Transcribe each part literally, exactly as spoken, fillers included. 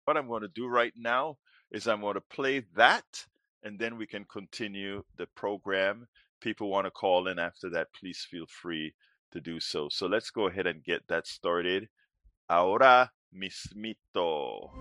what I'm going to do right now is I'm going to play that, and then we can continue the program. People want to call in after that, please feel free to do so. So let's go ahead and get that started. Ahora mismito.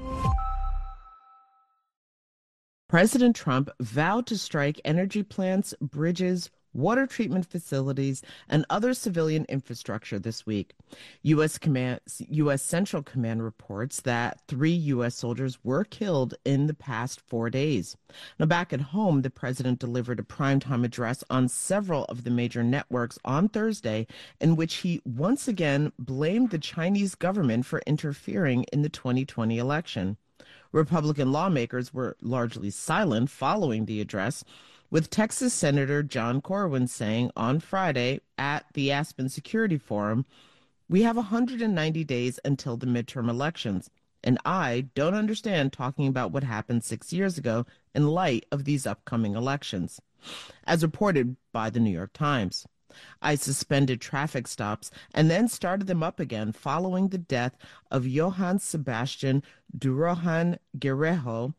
President Trump vowed to strike energy plants, bridges, water treatment facilities, and other civilian infrastructure this week. U S. Command, U S. Central Command reports that three U S soldiers were killed in the past four days. Now, back at home, the president delivered a primetime address on several of the major networks on Thursday, in which he once again blamed the Chinese government for interfering in the twenty twenty election. Republican lawmakers were largely silent following the address, with Texas Senator John Corwin saying on Friday at the Aspen Security Forum, "We have one hundred ninety days until the midterm elections, and I don't understand talking about what happened six years ago in light of these upcoming elections," as reported by the New York Times. I suspended traffic stops and then started them up again following the death of Johann Sebastian Durohan Guerrejo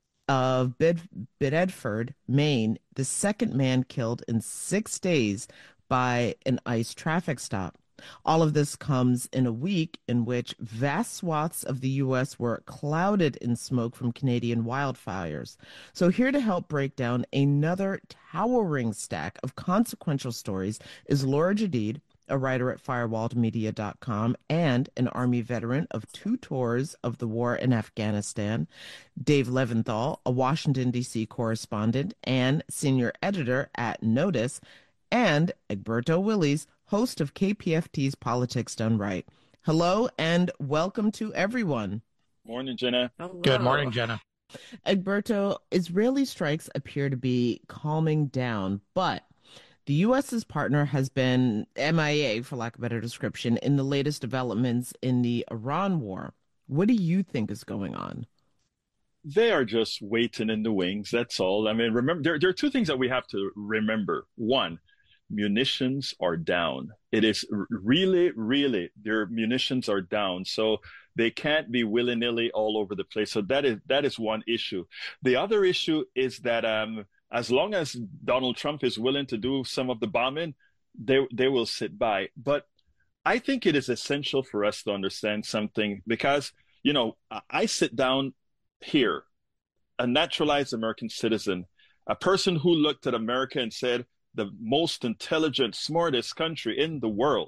of Bed- Bedford, Maine, the second man killed in six days by an ICE traffic stop. All of this comes in a week in which vast swaths of the U S were clouded in smoke from Canadian wildfires. So here to help break down another towering stack of consequential stories is Laura Jadid, a writer at firewalled media dot com and an Army veteran of two tours of the war in Afghanistan, Dave Leventhal, a Washington, D C correspondent and senior editor at Notice, and Egberto Willies, host of K P F T's Politics Done Right. Hello and welcome to everyone. Morning, Jenna. Hello. Good morning, Jenna. Egberto, Israeli strikes appear to be calming down, but the U S's partner has been M I A, for lack of a better description, in the latest developments in the Iran war. What do you think is going on? They are just waiting in the wings. That's all. I mean, remember, there, there are two things that we have to remember. One, munitions are down. It is really, really, their munitions are down. So they can't be willy-nilly all over the place. So that is that is one issue. The other issue is that um, as long as Donald Trump is willing to do some of the bombing, they they will sit by. But I think it is essential for us to understand something because, you know, I sit down here, a naturalized American citizen, a person who looked at America and said, the most intelligent, smartest country in the world,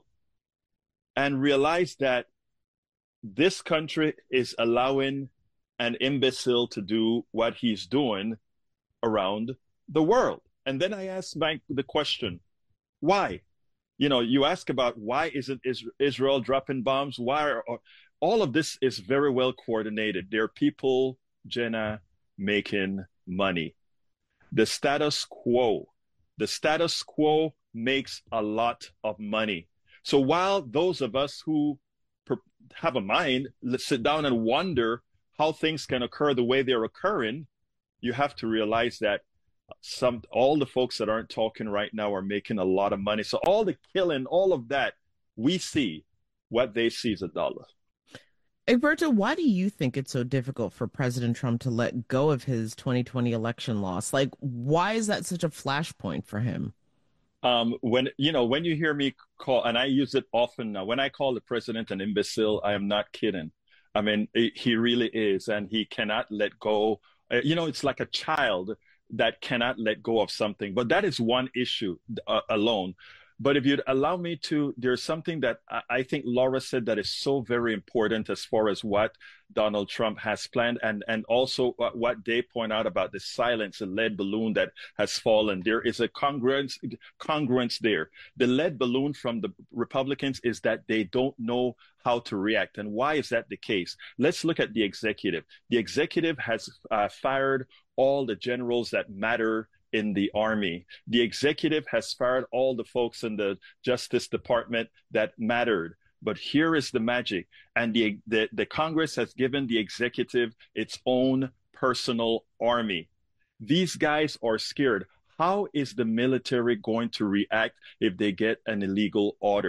and realized that this country is allowing an imbecile to do what he's doing around the world. And then I asked Mike the question, why? You know, you ask about why isn't Israel dropping bombs? Why are all of this is very well coordinated. There are people, Jenna, making money. The status quo The status quo makes a lot of money. So while those of us who per- have a mind, let's sit down and wonder how things can occur the way they're occurring, you have to realize that some all the folks that aren't talking right now are making a lot of money. So all the killing, all of that, we see what they see is a dollar. Egberto, why do you think it's so difficult for President Trump to let go of his twenty twenty election loss? Like, why is that such a flashpoint for him? Um, when you know, when you hear me call, and I use it often now, when I call the president an imbecile, I am not kidding. I mean, he really is, and he cannot let go. You know, it's like a child that cannot let go of something. But that is one issue uh, alone. But if you'd allow me to, there's something that I think Laura said that is so very important as far as what Donald Trump has planned, and, and also what they point out about the silence, the lead balloon that has fallen. There is a congruence, congruence there. The lead balloon from the Republicans is that they don't know how to react. And why is that the case? Let's look at the executive. The executive has uh, fired all the generals that matter in the Army. The executive has fired all the folks in the Justice Department that mattered. But here is the magic. And the, the, the Congress has given the executive its own personal army. These guys are scared. How is the military going to react if they get an illegal order?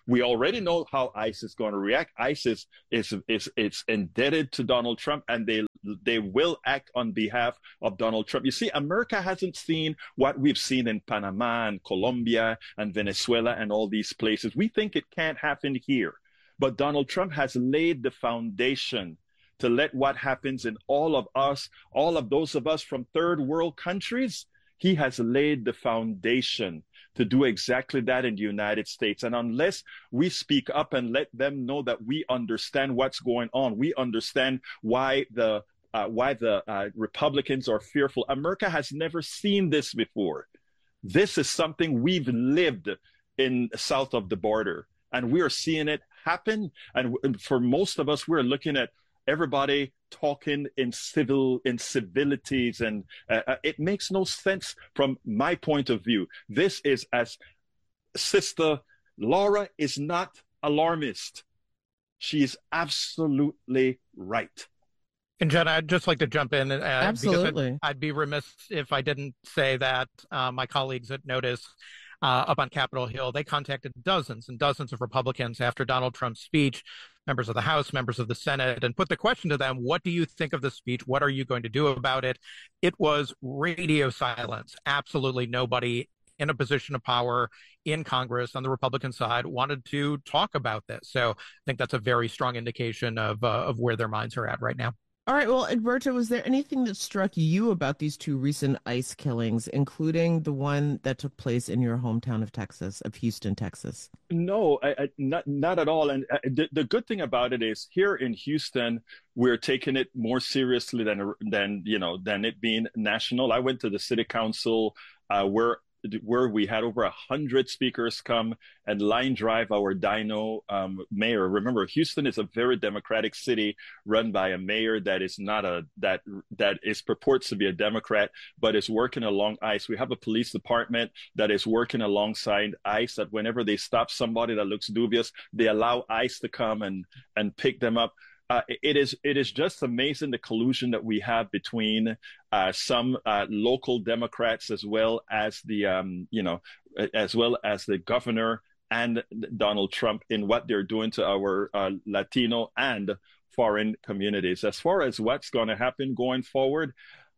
We already know how ICE is going to react. ICE is is is it's indebted to Donald Trump, and they they will act on behalf of Donald Trump. You see, America hasn't seen what we've seen in Panama and Colombia and Venezuela and all these places. We think it can't happen here. But Donald Trump has laid the foundation to let what happens in all of us, all of those of us from third world countries, he has laid the foundation to do exactly that in the United States. And unless we speak up and let them know that we understand what's going on, we understand why the uh, why the uh, Republicans are fearful. America has never seen this before. This is something we've lived in south of the border, and we are seeing it happen. And, and for most of us, we're looking at everybody talking in civil in civilities, and uh, it makes no sense from my point of view. This is, as Sister Laura is not alarmist. She is absolutely right. And Jen, I'd just like to jump in. Uh, Absolutely. Because I'd, I'd be remiss if I didn't say that uh, my colleagues at Notice uh, up on Capitol Hill, they contacted dozens and dozens of Republicans after Donald Trump's speech, members of the House, members of the Senate, and put the question to them, what do you think of the speech? What are you going to do about it? It was radio silence. Absolutely nobody in a position of power in Congress on the Republican side wanted to talk about this. So I think that's a very strong indication of uh, of where their minds are at right now. All right. Well, Egberto, was there anything that struck you about these two recent ICE killings, including the one that took place in your hometown of Texas, of Houston, Texas? No, I, I, not not at all. And uh, the, the good thing about it is here in Houston, we're taking it more seriously than than you know than it being national. I went to the city council uh, where. where we had over a hundred speakers come and line drive our Dino um, mayor. Remember, Houston is a very democratic city run by a mayor that is not a that that is purports to be a Democrat, but is working along ICE. We have a police department that is working alongside ICE. That whenever they stop somebody that looks dubious, they allow ICE to come and and pick them up. Uh, it is it is just amazing the collusion that we have between uh, some uh, local Democrats as well as the um, you know as well as the governor and Donald Trump in what they're doing to our uh, Latino and foreign communities. As far as what's going to happen going forward,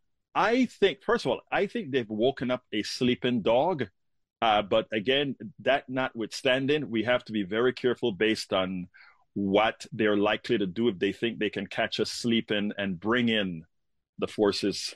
I think first of all, I think they've woken up a sleeping dog. Uh, but again, that notwithstanding, we have to be very careful based on what they're likely to do if they think they can catch us sleeping and bring in the forces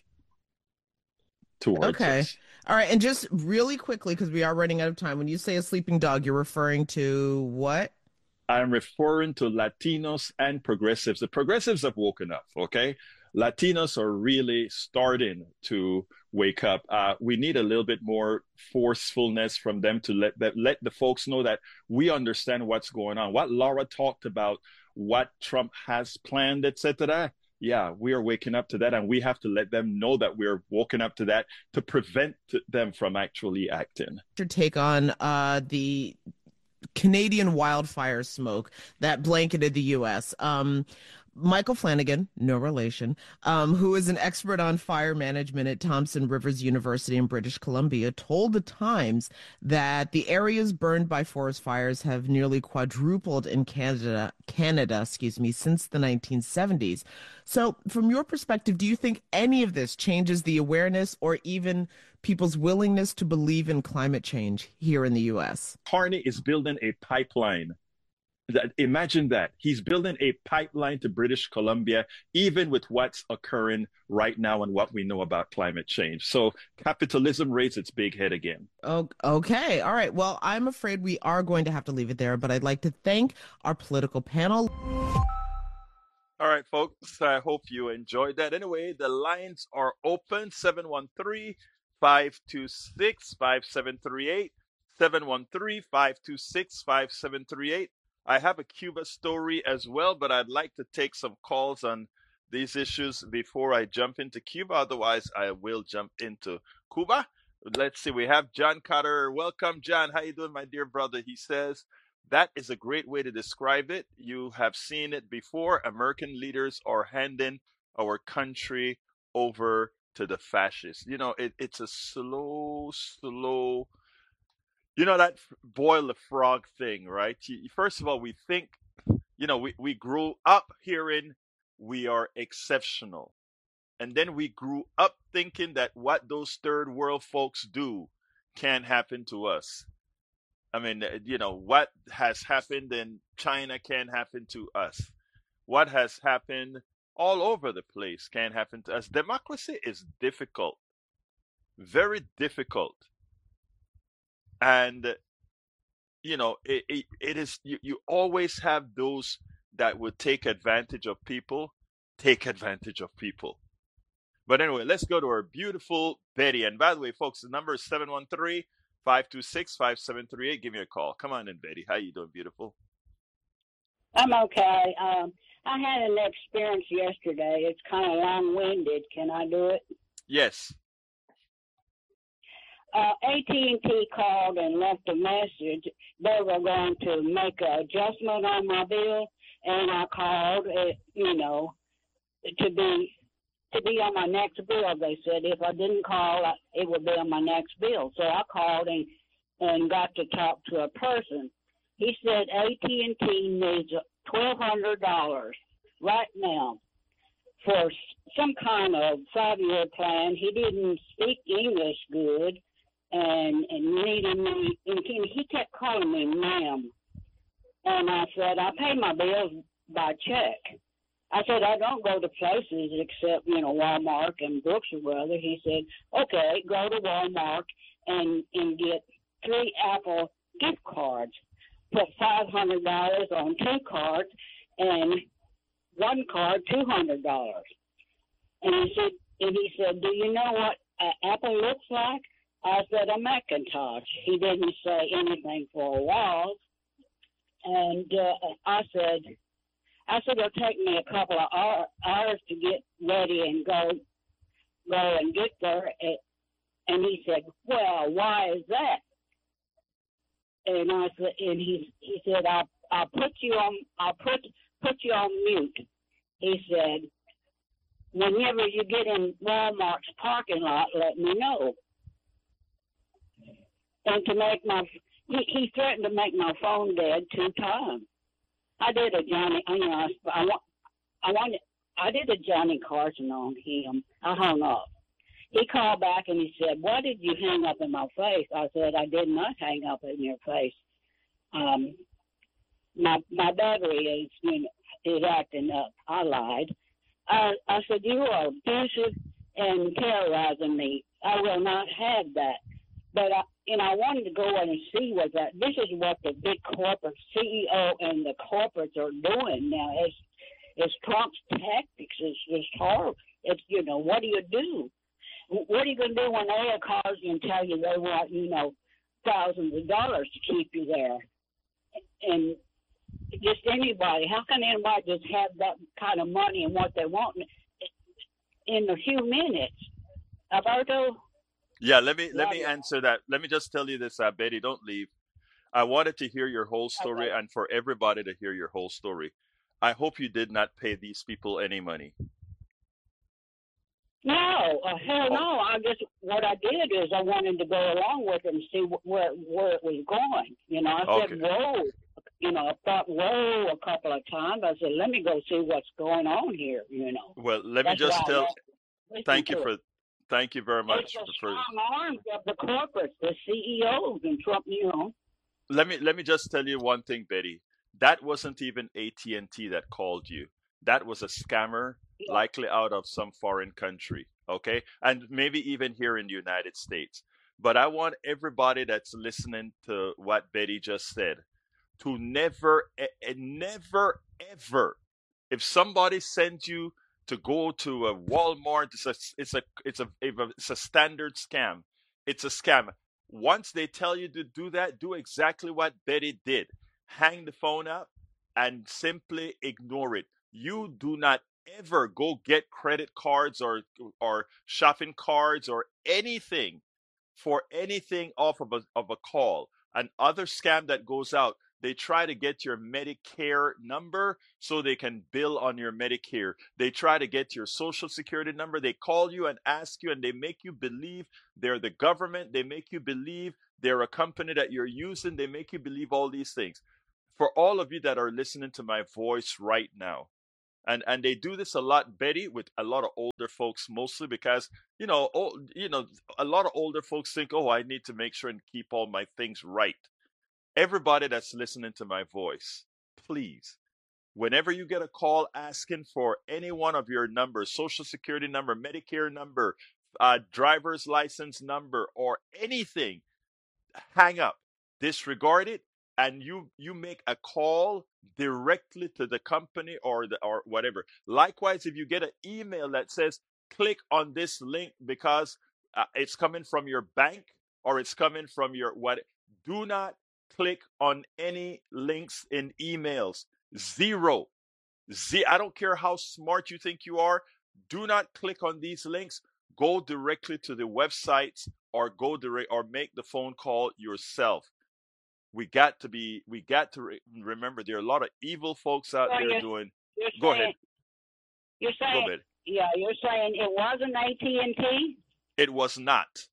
towards okay. us. All right. And just really quickly, because we are running out of time, when you say a sleeping dog, you're referring to what? I'm referring to Latinos and progressives. The progressives have woken up, okay? Latinos are really starting to wake up. Uh, we need a little bit more forcefulness from them to let that, let the folks know that we understand what's going on. What Laura talked about, what Trump has planned, et cetera. Yeah, we are waking up to that, and we have to let them know that we're woken up to that to prevent them from actually acting. Your take on uh, the Canadian wildfire smoke that blanketed the U S. Um, Michael Flanagan, no relation, um, who is an expert on fire management at Thompson Rivers University in British Columbia, told the Times that the areas burned by forest fires have nearly quadrupled in Canada, Canada, excuse me, since the nineteen seventies. So, from your perspective, do you think any of this changes the awareness or even people's willingness to believe in climate change here in the U S? Carney is building a pipeline. That, imagine that. He's building a pipeline to British Columbia, even with what's occurring right now and what we know about climate change. So capitalism raised its big head again. Oh, okay. All right. Well, I'm afraid we are going to have to leave it there, but I'd like to thank our political panel. All right, folks, I hope you enjoyed that. Anyway, the lines are open, seven one three, five two six, five seven three eight, seven one three, five two six, five seven three eight. I have a Cuba story as well, but I'd like to take some calls on these issues before I jump into Cuba. Otherwise, I will jump into Cuba. Let's see. We have John Carter. Welcome, John. How you doing, my dear brother? He says, that is a great way to describe it. You have seen it before. American leaders are handing our country over to the fascists. You know, it, it's a slow, slow You know that f- boil the frog thing, right? You, first of all, we think, you know, we, we grew up hearing we are exceptional. And then we grew up thinking that what those third world folks do can happen to us. I mean, uh, you know, what has happened in China can happen to us. What has happened all over the place can happen to us. Democracy is difficult, very difficult. And, you know, it, it, it is, you, you always have those that would take advantage of people, take advantage of people. But anyway, let's go to our beautiful Betty. And by the way, folks, the number is seven one three, five two six, five seven three eight. Give me a call. Come on in, Betty. How you doing, beautiful? I'm okay. Um, I had an experience yesterday. It's kind of long-winded. Can I do it? Yes. Uh, A T and T called and left a message. They were going to make an adjustment on my bill, and I called, uh, you know, to be to be on my next bill. They said if I didn't call, it would be on my next bill. So I called and and got to talk to a person. He said A T and T needs twelve hundred dollars right now for some kind of five-year plan. He didn't speak English good, and and needed me. And he kept calling me ma'am. And I said I pay my bills by check. I said I don't go to places except you know Walmart and Brooks and Brothers. He said okay, go to Walmart and and get three Apple gift cards. Put five hundred dollars on two cards, and one card two hundred dollars. And he said, and he said, do you know what uh, Apple looks like? I said a Macintosh. He didn't say anything for a while, and uh, I said, I said it'll take me a couple of hour, hours to get ready and go, go and get there. And he said, well, why is that? And I said, and he he said, I'll I'll put you on I'll put put you on mute. He said, whenever you get in Walmart's parking lot, let me know. And to make my he, he threatened to make my phone dead two times. I did a Johnny, you know, I want I wanted I did a Johnny Carson on him. I hung up. He called back and he said, why did you hang up in my face? I said, I did not hang up in your face. Um, my my battery is, you know, is acting up. I lied. I, I said, you are abusive and terrorizing me. I will not have that. But, I, you know, I wanted to go in and see what that, this is what the big corporate C E O and the corporates are doing now. It's, it's Trump's tactics. It's just horrible. It's, you know, what do you do? What are you going to do when they calls you and tell you they want, you know, thousands of dollars to keep you there? And just anybody, how can anybody just have that kind of money and what they want in a few minutes? Alberto? Yeah, let me let me answer that. Let me just tell you this, uh, Betty, don't leave. I wanted to hear your whole story Okay. and for everybody to hear your whole story. I hope you did not pay these people any money. No, uh, hell Oh, no. I just what I did is I wanted to go along with it and see wh- where where it was going. You know, I okay. said whoa. You know, I thought whoa a couple of times. I said, let me go see what's going on here. You know, Well, let me that's why just I tell. listened Thank you to it. for, thank you very It's much the for. strong arms of the corporates, the C E Os, and Trump. You know, Let me let me just tell you one thing, Betty. That wasn't even A T and T that called you. That was a scammer, yeah. likely out of some foreign country, okay? And maybe even here in the United States. But I want everybody that's listening to what Betty just said to never, e- e- never, ever, if somebody sends you to go to a Walmart, it's a, it's a, it's a, it's a standard scam. It's a scam. Once they tell you to do that, do exactly what Betty did. Hang the phone up and simply ignore it. You do not ever go get credit cards or or shopping cards or anything for anything off of a, of a call. An other scam that goes out, They try to get your Medicare number so they can bill on your Medicare. They try to get your Social Security number. They call you and ask you, and they make you believe they're the government. They make you believe they're a company that you're using. They make you believe all these things. For all of you that are listening to my voice right now, and and they do this a lot, Betty, with a lot of older folks, mostly because you know, old, you know, a lot of older folks think, oh, I need to make sure and keep all my things right. Everybody that's listening to my voice, please, whenever you get a call asking for any one of your numbers, Social Security number, Medicare number, uh, driver's license number, or anything, hang up, disregard it, and you you make a call directly to the company or the or whatever. Likewise, if you get an email that says click on this link because uh, it's coming from your bank or it's coming from your what, do not click on any links in emails. Zero. Z I don't care how smart you think you are. Do not click on these links. Go directly to the websites or go direct or make the phone call yourself. We got to be, we got to re- remember there are a lot of evil folks out So there you're, doing. you're Go saying, ahead. You're Go saying, ahead. yeah, you're saying it wasn't A T and T? It was not.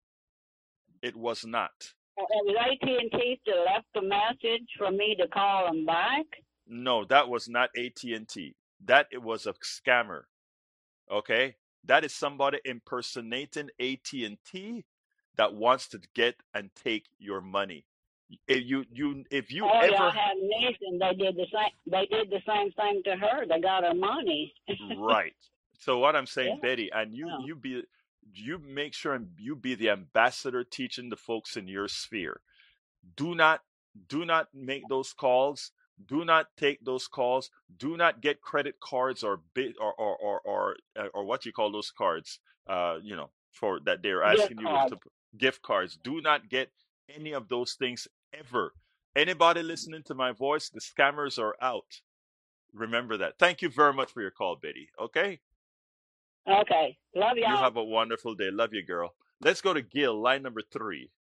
It was not. And was A T and T still left a message for me to call them back? No, that was not A T and T. That it was a scammer. Okay? That is somebody impersonating A T and T that wants to get and take your money. If you you if you oh, ever yeah, I had a niece and they did the same. They did the same thing to her. They got her money. right. So what I'm saying, Yeah. Betty, and you Yeah. you be you make sure and you be the ambassador teaching the folks in your sphere. Do not do not make those calls. Do not take those calls. Do not get credit cards or bit or or or or, uh, or what you call those cards. Uh, you know, for that they're Gift asking you card. to gift cards. Do not get any of those things ever. Anybody listening to my voice, the scammers are out. Remember that. Thank you very much for your call, Betty. Okay? Okay. Love You y'all. have a wonderful day. Love you, girl. Let's go to Gil, line number three.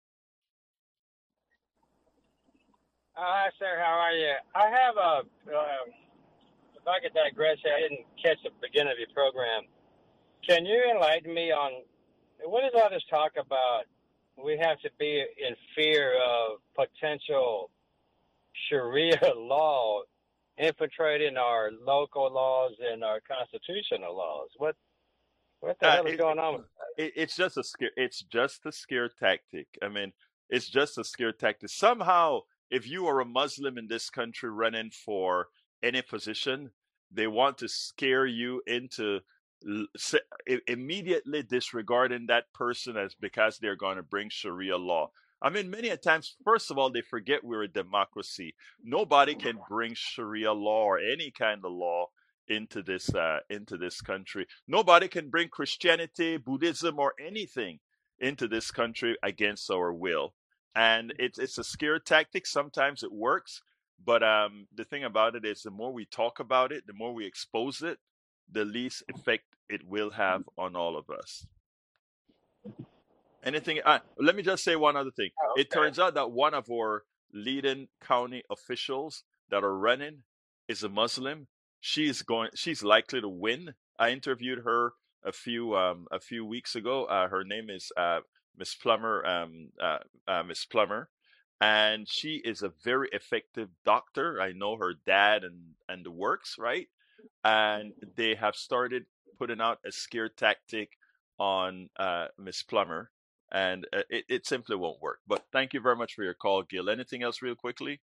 Uh, hi, sir. How are you? I have a, uh, if I could digress here, I didn't catch the beginning of your program. Can you enlighten me on what is all this talk about? We have to be in fear of potential Sharia law infiltrating our local laws and our constitutional laws. What what the Uh, hell is it, going on with it, it's just a scare. It's just a scare tactic. I mean, it's just a scare tactic. Somehow, if you are a Muslim in this country running for any position, they want to scare you into l- se- i- immediately disregarding that person as because they're going to bring Sharia law. I mean, many a times, first of all, they forget we're a democracy. Nobody can bring Sharia law or any kind of law into this uh, into this country. Nobody can bring Christianity, Buddhism, or anything into this country against our will. And it's it's a scare tactic. Sometimes it works, but um, the thing about it is, the more we talk about it, the more we expose it, the least effect it will have on all of us. Anything? Uh, let me just say one other thing. Oh, It okay. turns out that one of our leading county officials that are running is a Muslim. She's going. She's likely to win. I interviewed her a few um, a few weeks ago. Uh, her name is uh, Miss Plummer. Um, uh, uh, Miss Plummer, and she is a very effective doctor. I know her dad and and the works, right? And they have started putting out a scare tactic on uh, Miss Plummer, and uh, it, it simply won't work. But thank you very much for your call, Gil. Anything else, real quickly?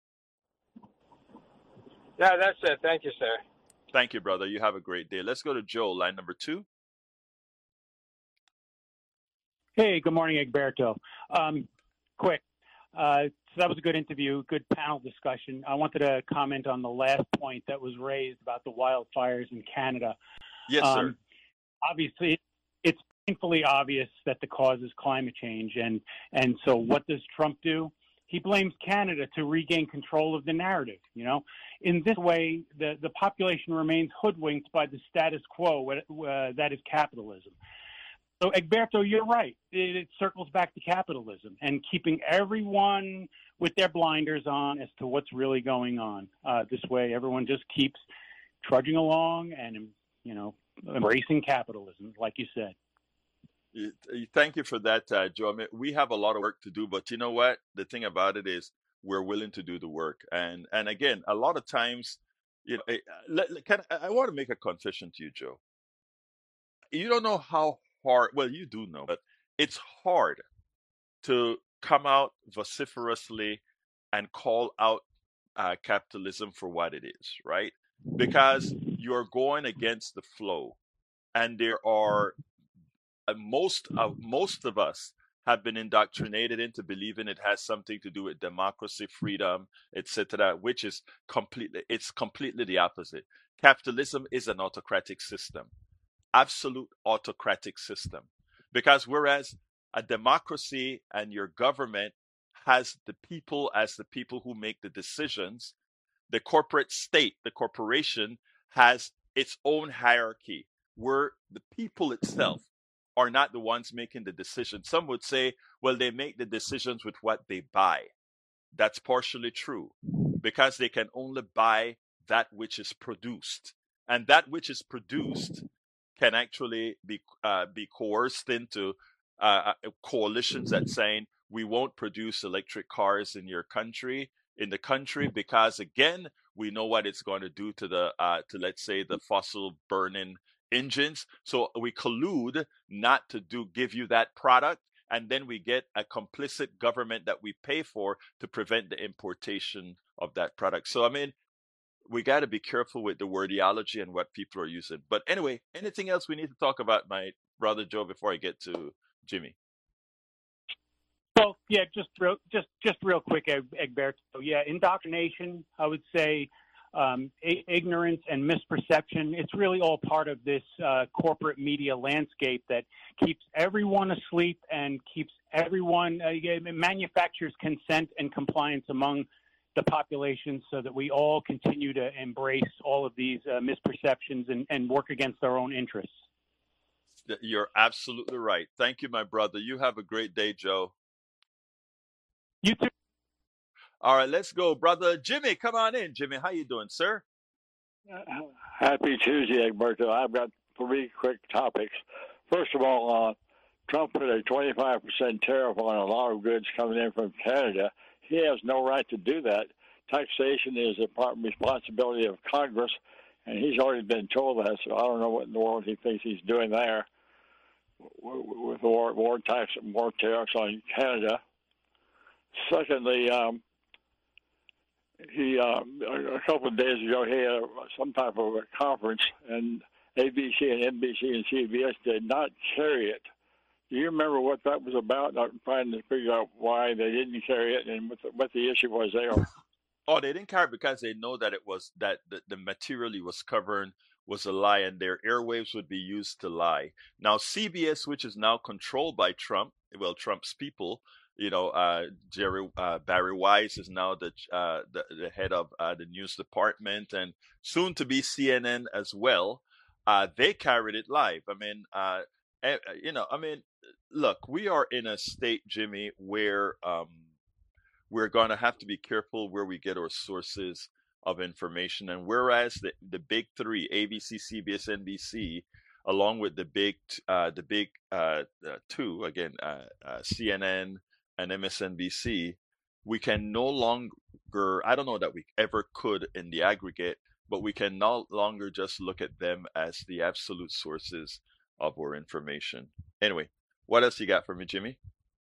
No, that's it. Thank you, sir. Thank you, brother. You have a great day. Let's go to Joe, line number two. Hey, good morning, Egberto. Um, quick. Uh, so that was a good interview, good panel discussion. I wanted to comment on the last point that was raised about the wildfires in Canada. Yes, Um, sir. Obviously, it's painfully obvious that the cause is climate change. And, and so what does Trump do? He blames Canada to regain control of the narrative. You know, in this way, the, the population remains hoodwinked by the status quo, uh, that is capitalism. So, Egberto, you're right. It, it circles back to capitalism and keeping everyone with their blinders on as to what's really going on. Uh, this way, everyone just keeps trudging along and, you know, embracing capitalism, like you said. Thank you for that, uh, Joe. I mean, we have a lot of work to do, but you know what? The thing about it is we're willing to do the work. And and again, a lot of times, you know, I, let, can, I want to make a confession to you, Joe. You don't know how hard, well, you do know, but it's hard to come out vociferously and call out uh, capitalism for what it is, right? Because you're going against the flow. And there are uh, most of most of us have been indoctrinated into believing it has something to do with democracy, freedom, et cetera, which is completely it's completely the opposite. Capitalism is an autocratic system, absolute autocratic system, because whereas a democracy and your government has the people as the people who make the decisions, the corporate state, the corporation, has its own hierarchy where the people itself are not the ones making the decisions. Some would say, well, they make the decisions with what they buy. That's partially true because they can only buy that which is produced. And that which is produced can actually be uh, be coerced into uh, coalitions that saying, we won't produce electric cars in your country, in the country, because again, we know what it's going to do to the, uh, to let's say the fossil burning engines. So we collude not to do give you that product, and then we get a complicit government that we pay for to prevent the importation of that product. So I mean, we got to be careful with the wordiology and what people are using. But anyway, anything else we need to talk about, my brother Joe, before I get to Jimmy? Well, yeah, just real, just just real quick, Egberto. Yeah, indoctrination, I would say. Um, ignorance and misperception, it's really all part of this uh, corporate media landscape that keeps everyone asleep and keeps everyone, uh, manufactures consent and compliance among the population so that we all continue to embrace all of these uh, misperceptions and, and work against our own interests. You're absolutely right. Thank you, my brother. You have a great day, Joe. You too. All right, let's go, brother Jimmy. Come on in, Jimmy. How you doing, sir? Uh, happy Tuesday, Egberto. I've got three quick topics. First of all, uh, Trump put a twenty-five percent tariff on a lot of goods coming in from Canada. He has no right to do that. Taxation is a part responsibility of Congress, and he's already been told that, so I don't know what in the world he thinks he's doing there with war, war tax and war tariffs on Canada. Secondly, um, He uh, a couple of days ago he had some type of a conference, and A B C and N B C and C B S did not carry it. Do you remember what that was about? I'm trying to figure out why they didn't carry it and what the, what the issue was there. Oh, they didn't carry it because they know that it was that the, the material he was covering was a lie, and their airwaves would be used to lie. Now C B S, which is now controlled by Trump, well, Trump's people. You know, uh, Jerry uh, Barry Weiss is now the, uh, the the head of uh, the news department, and soon to be C N N as well. Uh, they carried it live. I mean, uh, you know, I mean, look, we are in a state, Jimmy, where um, we're going to have to be careful where we get our sources of information. And whereas the the big three, A B C, C B S, N B C, along with the big uh, the big uh, uh, two again, uh, uh, C N N. And M S N B C, we can no longer, I don't know that we ever could in the aggregate, but we can no longer just look at them as the absolute sources of our information. Anyway, what else you got for me, Jimmy?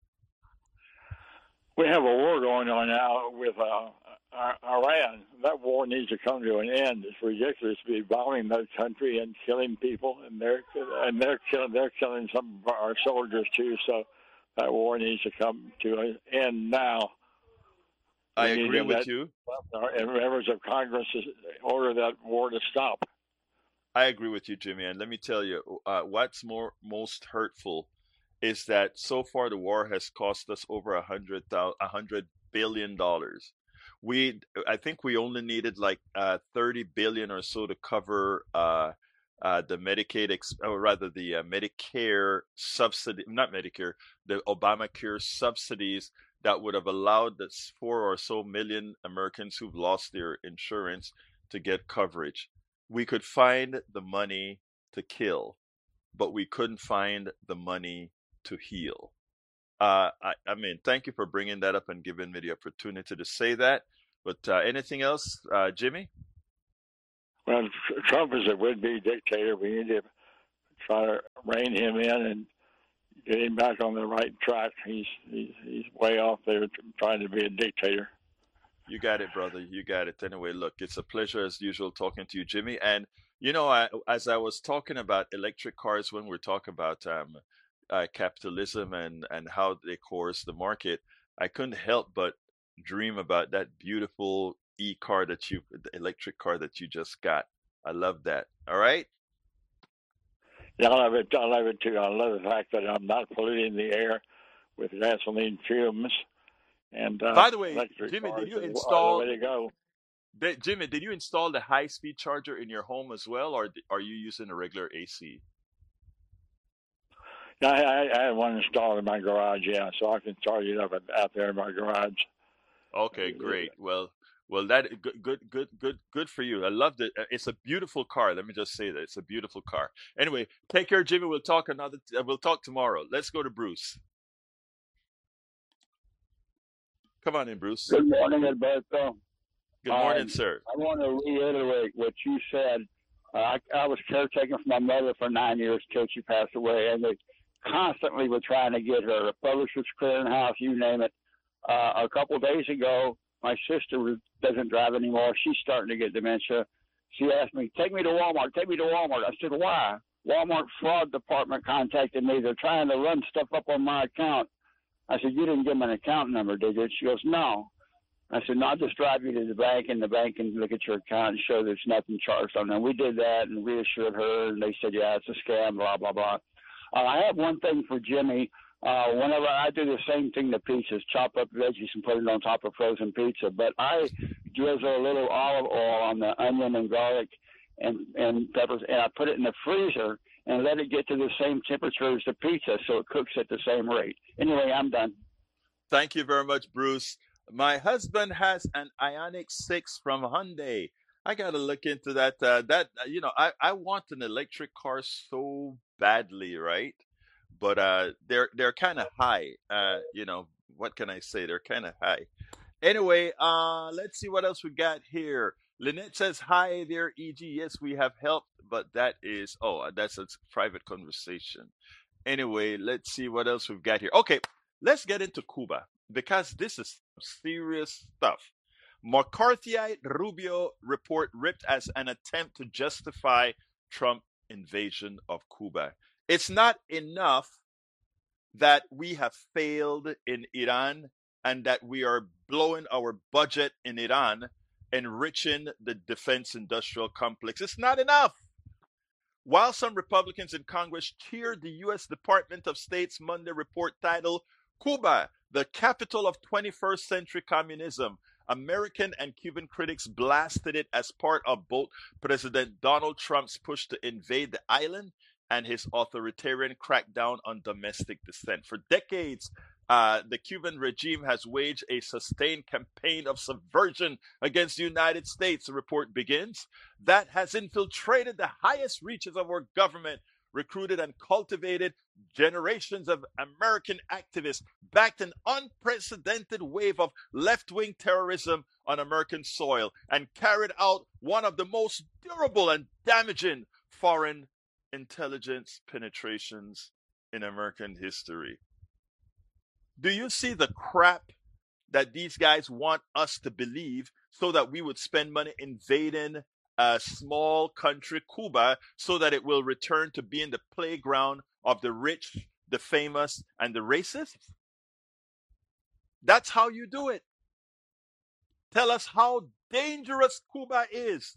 We have a war going on now with uh, Iran. That war needs to come to an end. It's ridiculous to be bombing that country and killing people, and they're and they're killing they're killing some of our soldiers too. So that war needs to come to an end now. I we agree with you. And members of Congress order that war to stop. I agree with you, Jimmy. And let me tell you, uh, what's more most hurtful is that so far the war has cost us over a hundred thousand, a hundred billion dollars. We, I think, we only needed like uh, thirty billion or so to cover uh, uh, the Medicaid, ex- or rather the uh, Medicare subsidy, not Medicare, the Obamacare subsidies that would have allowed the four or so million Americans who've lost their insurance to get coverage. We could find the money to kill, but we couldn't find the money to heal. Uh, I, I mean, thank you for bringing that up and giving me the opportunity to say that. But uh, anything else, uh, Jimmy? Well, Trump is a would-be dictator. We need to try to rein him in and get him back on the right track. He's he's, he's way off there trying to be a dictator. You got it, brother. You got it. Anyway, look, it's a pleasure as usual talking to you, Jimmy. And you know, I, as I was talking about electric cars when we're talking about um, uh, capitalism and and how they coerce the market, I couldn't help but dream about that beautiful e-car that you, the electric car that you just got. I love that. All right. Yeah, I love it. I love it too. I love the fact that I'm not polluting the air with gasoline fumes. And uh, by the way, electric Jimmy, cars did you are install? the way to go. Did, Jimmy, did you install the high-speed charger in your home as well, or d- are you using a regular A C? Yeah, I, I, I have one installed in my garage. Yeah, so I can charge it up out there in my garage. Okay, great. Well, well, that good, good, good, good, good for you. I loved it. Uh, It's a beautiful car. Let me just say that it's a beautiful car. Anyway, take care, Jimmy. We'll talk another. Uh, we'll talk tomorrow. Let's go to Bruce. Come on in, Bruce. Good morning, Alberto. Good morning, Um, sir. I want to reiterate what you said. Uh, I, I was caretaking for my mother for nine years till she passed away, and they constantly were trying to get her, a publisher's clearinghouse, you name it. Uh, a couple of days ago, my sister was- doesn't drive anymore. She's starting to get dementia. She asked me, take me to Walmart, take me to Walmart. I said, why? Walmart fraud department contacted me. They're trying to run stuff up on my account. I said, you didn't give them an account number, did you? She goes, no. I said, no, I'll just drive you to the bank, and the bank can look at your account and show there's nothing charged on them. We did that and reassured her, and they said, yeah, it's a scam, blah, blah, blah. Uh, I have one thing for Jimmy. Uh, whenever I do the same thing to pizzas, chop up veggies and put it on top of frozen pizza, but I drizzle a little olive oil on the onion and garlic and, and peppers, and I put it in the freezer and let it get to the same temperature as the pizza so it cooks at the same rate. Anyway, I'm done. Thank you very much, Bruce. My husband has an Ioniq six from Hyundai. I got to look into that. Uh, that uh, you know, I, I want an electric car so badly, right? But uh, they're they're kind of high. Uh, you know, what can I say? They're kind of high. Anyway, uh, let's see what else we got here. Lynette says, "Hi there, E G. Yes, we have helped, but that is oh, that's a private conversation. Anyway, let's see what else we've got here. Okay, let's get into Cuba because this is serious stuff. McCarthyite Rubio report ripped as an attempt to justify Trump invasion of Cuba. It's not enough that we have failed in Iran and that we are blowing our budget in Iran, enriching the defense industrial complex. It's not enough. While some Republicans in Congress cheered the U S Department of State's Monday report titled Cuba, the capital of twenty-first century communism, American and Cuban critics blasted it as part of both President Donald Trump's push to invade the island and his authoritarian crackdown on domestic dissent. For decades, uh, the Cuban regime has waged a sustained campaign of subversion against the United States, the report begins, that has infiltrated the highest reaches of our government, recruited and cultivated generations of American activists, backed an unprecedented wave of left-wing terrorism on American soil, and carried out one of the most durable and damaging foreign intelligence penetrations in American history. Do you see the crap that these guys want us to believe so that we would spend money invading a small country, Cuba, so that it will return to being the playground of the rich, the famous, and the racist? That's how you do it. Tell us how dangerous Cuba is.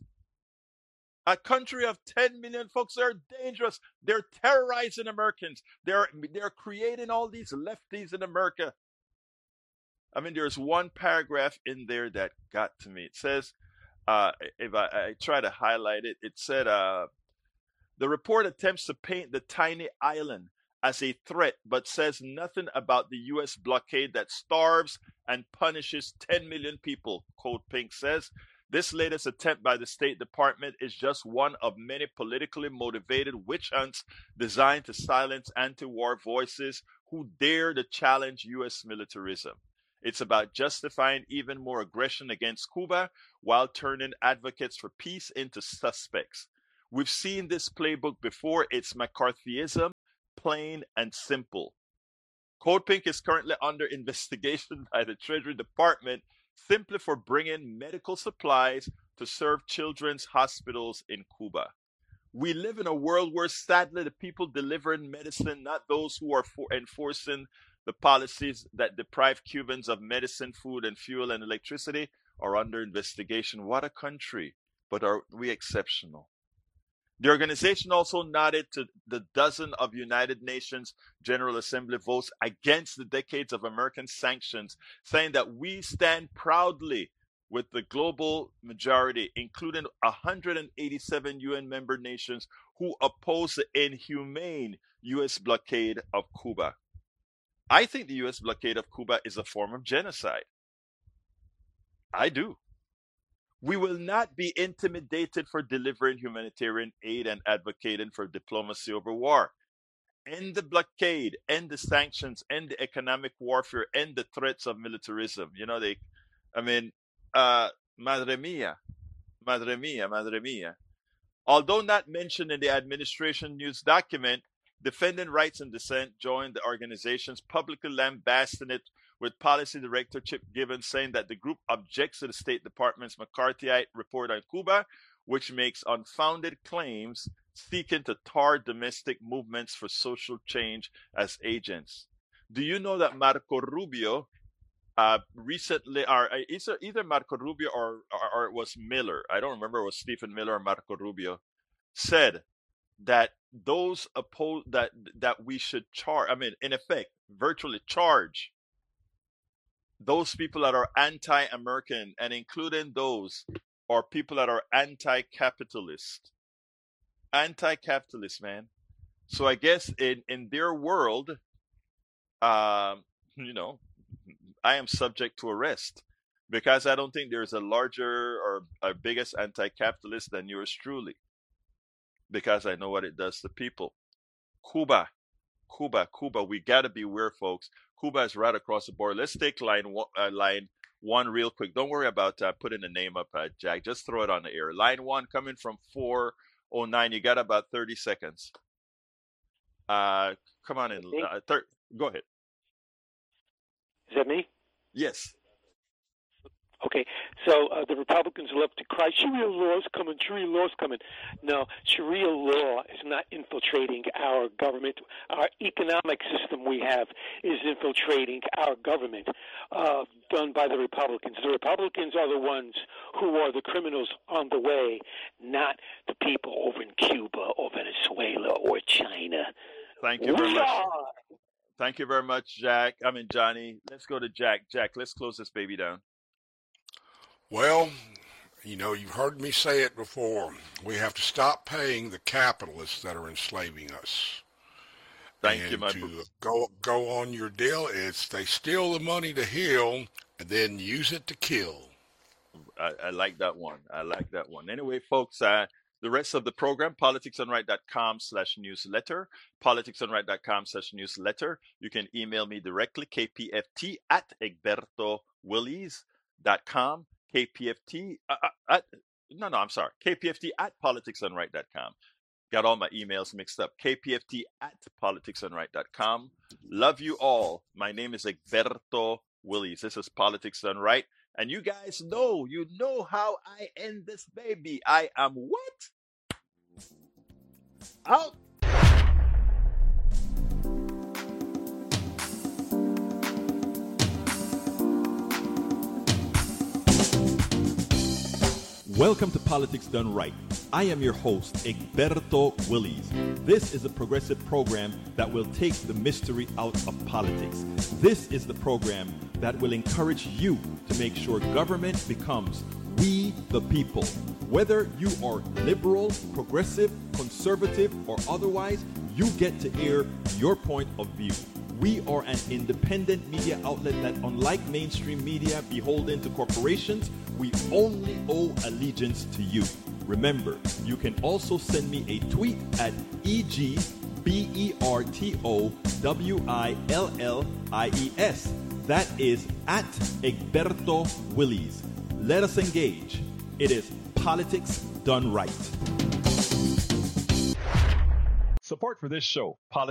A country of ten million folks, they're dangerous. They're terrorizing Americans. They're, they're creating all these lefties in America. I mean, there's one paragraph in there that got to me. It says, uh, if I, I try to highlight it, it said, uh, The report attempts to paint the tiny island as a threat, but says nothing about the U S blockade that starves and punishes ten million people, Code Pink says. This latest attempt by the State Department is just one of many politically motivated witch hunts designed to silence anti-war voices who dare to challenge U S militarism. It's about justifying even more aggression against Cuba while turning advocates for peace into suspects. We've seen this playbook before. It's McCarthyism, plain and simple. Code Pink is currently under investigation by the Treasury Department simply for bringing medical supplies to serve children's hospitals in Cuba. We live in a world where, sadly, the people delivering medicine, not those who are for enforcing the policies that deprive Cubans of medicine, food, and fuel and electricity, are under investigation. What a country, but are we exceptional? The organization also nodded to the dozen of United Nations General Assembly votes against the decades of American sanctions, saying that we stand proudly with the global majority, including one hundred eighty-seven U N member nations who oppose the inhumane U S blockade of Cuba. I think the U S blockade of Cuba is a form of genocide. I do. We will not be intimidated for delivering humanitarian aid and advocating for diplomacy over war. End the blockade, end the sanctions, end the economic warfare, end the threats of militarism. You know, they, I mean, uh, madre mia, madre mia, madre mia. Although not mentioned in the administration news document, Defending Rights and Dissent joined the organizations publicly lambasting it, with Policy Director Chip Gibbons saying that the group objects to the State Department's McCarthyite report on Cuba, which makes unfounded claims seeking to tar domestic movements for social change as agents. Do you know that Marco Rubio uh, recently, or either, either Marco Rubio or, or, or it was Miller, I don't remember, it was Stephen Miller or Marco Rubio, said that those oppose that that we should charge, I mean, in effect, virtually charge those people that are anti-American, and including those are people that are anti-capitalist. Anti-capitalist, man. So I guess in, in their world, um, you know, I am subject to arrest because I don't think there's a larger or a biggest anti-capitalist than yours truly, because I know what it does to people. Cuba, Cuba, Cuba, we got to be aware, folks. Cuba is right across the border. Let's take line one, uh, line one real quick. Don't worry about uh, putting the name up, uh, Jack. Just throw it on the air. Line one coming from four oh nine. You got about thirty seconds. Uh, come on in. Uh, thir- go ahead. Is that me? Yes. Okay, so uh, the Republicans love to cry, Sharia law is coming, Sharia law is coming. No, Sharia law is not infiltrating our government. Our economic system we have is infiltrating our government, uh, done by the Republicans. The Republicans are the ones who are the criminals on the way, not the people over in Cuba or Venezuela or China. Thank you very much. Thank you very much, Jack. I mean, Johnny. Let's go to Jack. Jack, let's close this baby down. Well, you know, you've heard me say it before. We have to stop paying the capitalists that are enslaving us. Thank and you, my to bro- go go on your deal. It's they steal the money to heal and then use it to kill. I, I like that one. I like that one. Anyway, folks, uh, the rest of the program, politicsdoneright.com slash newsletter, politicsdoneright.com slash newsletter. You can email me directly, kpft at egbertowillies.com. K P F T, uh, uh, at, no, no, I'm sorry. K P F T at politics done right dot com. Got all my emails mixed up. K P F T at politics done right dot com. Love you all. My name is Egberto Willies. This is Politics Done Right. And you guys know, you know how I end this baby. I am what? Out. Welcome to Politics Done Right. I am your host, Egberto Willies. This is a progressive program that will take the mystery out of politics. This is the program that will encourage you to make sure government becomes We the people. Whether you are liberal, progressive, conservative, or otherwise, you get to air your point of view. We are an independent media outlet that, unlike mainstream media beholden to corporations, we only owe allegiance to you. Remember, you can also send me a tweet at E G B E R T O W I L L I E S. That is at Egberto Willies. Let us engage. It is politics done right. Support for this show, Politics